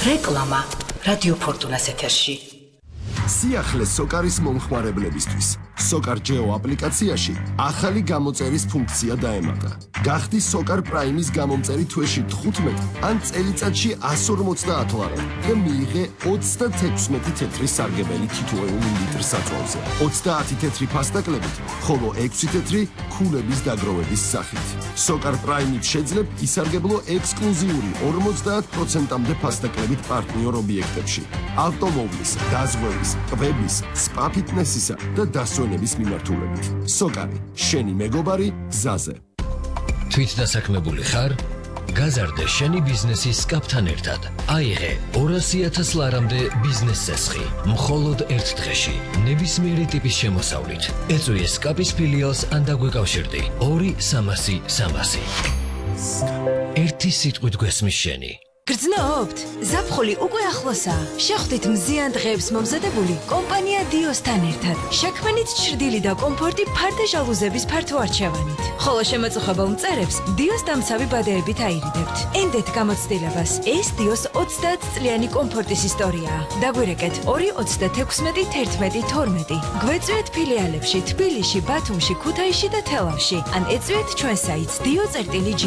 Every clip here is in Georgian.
რეკლამა რადიო ფორტუნას ეთერში. სიახლე სოკარის მომხმარებლებისთვის. სოკარ ჯეო აპლიკაციაში ახალი გამოწერის ფუნქცია დაემატა. გახდი სოკარ პრაიმის გამომწერი თვეში 15 ან წელიწადში 150 ლარა და მიიღე 36 თეთრი სარგებელი თითოეული ლიტრის საწვავზე. 30 თეთრი ფასტაკლებით, ხოლო 6 თეთრი ქულების დაგროვების სახით. სოკარ პრაიმით შეძლებ ისარგებლო ექსკლუზიური 50%-მდე ფასტაკლებით პარტნიორ ობიექტებში. ავტომობილის, დაზღვევის, კვების, სპა ფიტნესისა და დასვენების მიმართულებით. სოკარი, შენი მეგობარი გზაზე. თვით დასაქმებული ხარ? გაზარდე შენი ბიზნესის კაპთან ერთად. აიღე 200,000 ლარამდე ბიზნეს წესხი. მხოლოდ ერთ დღეში, ნებისმიერი ტიპის შემოსავლით. ეწვიე სკაპის ფილიალს ან დაგვეკავშირდი 2-300-300. ერთი სიტყვით გვესმის შენი. გრძნობთ? ზაფხული უკვე ახლოსაა. შეხვდით მზიან დღეებს მომზადებული კომპანია დიოსთან ერთად. შექმნით ჩრდილი და კომფორტი ფარდე ჟალუზების ფართო არჩევანით. ხოლო შემაწუხებელ მწერებს დიოს დამცავი ბადეებით აირიდებთ. ენდეთ გამოცდილებას. ეს დიოს 30 წლიანი კომფორტის ისტორიაა. დაგვირეკეთ 2-36-11-12. გვეწვიეთ ფილიალებში თბილისში, ბათუმში, ქუთაისში და თელავში. ან ეწვიეთ ჩვენ საიტს dio.g.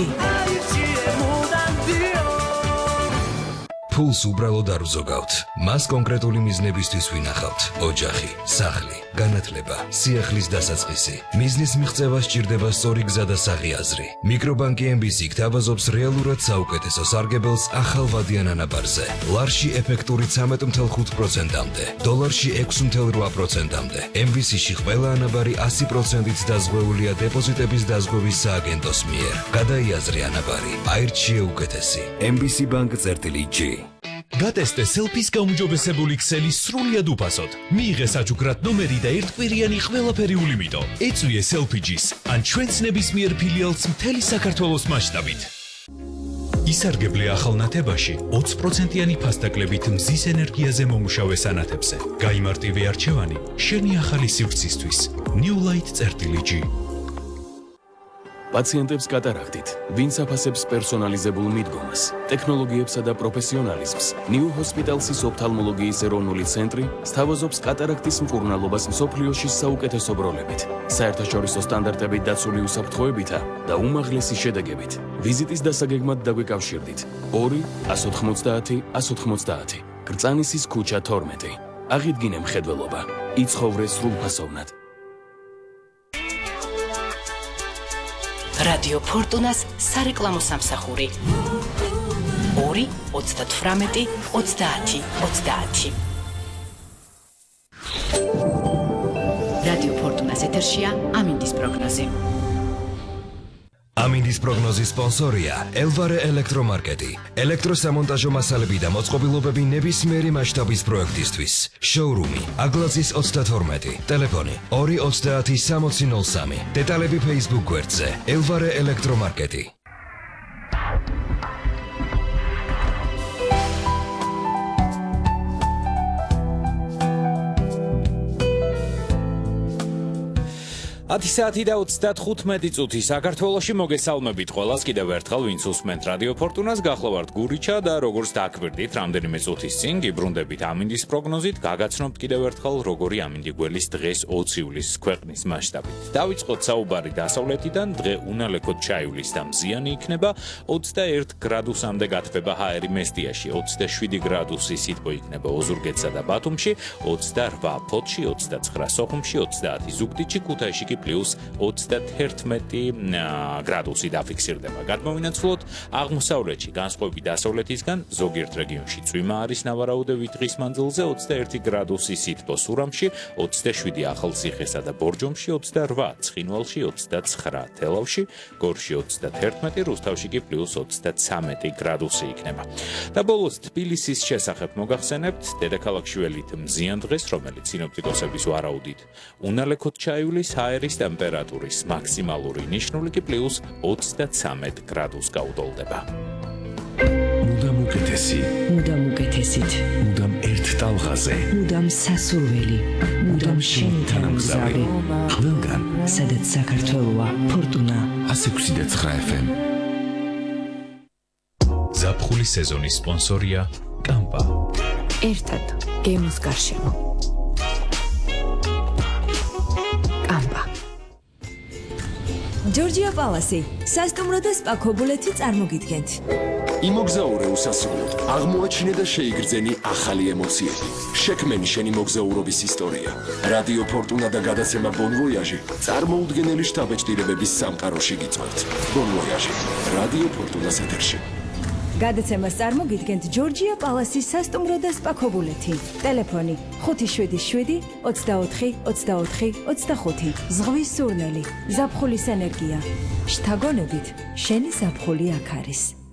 ფულს უბრალოდ არ ვზოგავთ. მას კონკრეტული მიზნებისთვის ვინახავთ. ოჯახი, სახლი, განათლება, სიახლის დასაწყისი. მიზნის მიღწევა სჭირდება სწორი გზა და საღიაზრი. მიკრობანკი MBC გთავაზობს რეალურად საუკეთესო სარგებელს ახალ ვადიან ანაბარზე. ლარში ეფექტური 13.5%-მდე, დოლარში 6.8%-მდე. MBC-ში ყველა ანაბარი 100%-ით დაზღვეულია დეპოზიტების დაზღვევის სააგენტოს მიერ. გადაიაზრე ანაბარი, აირჩიე უკეთესი. MBC Bank-G. გატესტე სელფის გაუმჯობესებული ქსელი სრულიად უფასოდ. მიიღე საჩუქრად ნომერი და ერთკვირიანი ყველაფერი ულიმიტო. ეწვიე სელფიჯის ან ჩვენს ნებისმიერ ფილიალს მთელი საქართველოს მასშტაბით. ისარგებლე ახალ ნათებაში 20%-იანი ფასტაკლებით მზის ენერგიაზე მომუშავე სანათებზე. გაიმარტივე არჩევანი შენი ახალი სივრცისთვის. Newlight-G. პაციენტებს კატარაქტით, ვინც აფასებს პერსონალიზებულ მიდგომას, ტექნოლოგიებსა და პროფესიონალიზმს, New Hospital-ის ოფთალმოლოგიის ეროვნული ცენტრი სთავაზობს კატარაქტის მკურნალობას მსოფლიოში საუკეთესო ბროლებით, საერთაშორისო სტანდარტებით დაცული უსაფრთხოებითა და უმაღლესი შედეგებით. ვიზიტის დასაგეგმად დაგვიკავშირდით 2-190-190, გრწანისის ქუჩა 12. აღიდგინე მხედველობა, იცხოვრე სრულფასოვნად. რადიო ფორტუნას სარეკლამო სამსახური 2-38-30-30. რადიო ფორტუნას ეთერშია ამინდის პროგნოზი. ამინდის პროგნოზის სპონსორია ელვარე ელექტრომარკეტი. ელექტროსამონტაჟო მასალები და მოწყობილობები ნებისმიერი მასშტაბის პროექტისთვის. შოურუმი აგლაძის 32, ტელეფონი 230-6003. დეტალები Facebook გვერდზე ელვარე ელექტრომარკეტი. საათი და 35 წუთი საქართველოში მოგესალმებით ყველას კიდევ ერთხელ ვინც უსმენთ რადიო ფორტუნას გახლავართ გურიჩა და როგორც დაკვირდით რამდენიმე წუთის წინ გიბრუნდებით ამინდის პროგნოზით გაგაცნობთ კიდევ ერთხელ როგორი ამინდი გველის დღეს 20 ივლისს ქვეყნის მასშტაბით. დავიწყოთ საუბარი დასავლეთიდან დღე უნალექოდ ჩაივლის და მზიანი იქნება 21 გრადუსამდე გათბება ჰაერი მესტიაში 27 გრადუსი სითბო იქნება ოზურგეთსა და ბათუმში 28 ფოთში 29 სოხუმში 30 ზუგდიდში ქუთაისში პლუს 31 გრადუსი დაფიქსირდება. გადმოვინაცვლოთ აღმოსავლეთში, განსხვავებით დასავლეთისგან, ზოგიერთ რეგიონში წვიმა არის ნავარაუდევი დღის მანძილზე 21 გრადუსი სითბო სურამში, 27 ახალციხესა და ბორჯომში, 28 ცხინვალში, 29 თელავში, გორში 31, რუსთავში კი პლუს 33 გრადუსი იქნება. და ბოლოს თბილისის შესახებ მოგახსენებთ, დედაქალაქში ველით მზიან დღეს, რომელიც სინოპტიკოსების ვარაუდით უნალექოდ ჩაივლის ჰაერის ტემპერატურის მაქსიმალური ნიშნული კი პლუს 33 გრადუს გაუდოლდება. მუდამ უკეთესი, მუდამ უკეთესით, მუდამ ერთ ტალღაზე, მუდამ სასურველი, მუდამ შენი თანამგზავრი. ყველგან, სადაც საქართველოა, ფორტუნა 106.9 FM. ზაფხულის სეზონის სპონსორია კამპა. ერთად გემოს გარშემო. კამპა. ჯორჯია პალასი, სასტუმრო და სპა ქობულეთი წარმოგიდგენთ. იმოგზაურე უსასრულოდ, აღმოაჩინე და შეიგრძენი ახალი ემოციები. შექმენი შენი მოგზაურობის ისტორია. რადიო ფორტუნა და გადაცემა Bon Voyage წარმოუდგენელი შთაბეჭდილებების სამყაროში გიწევთ. Bon Voyage, რადიო ფორტუნას ეთერში. გადაცემას წარმოგიდგენთ ჯორჯია პალასის სასტუმრო და სპა ქობულეთი. ტელეფონი 577 24 24 25. ზღვის სურნელი, ზაფხულის ენერგია. შთაგონებით, შენი ზაფხული აქ არის.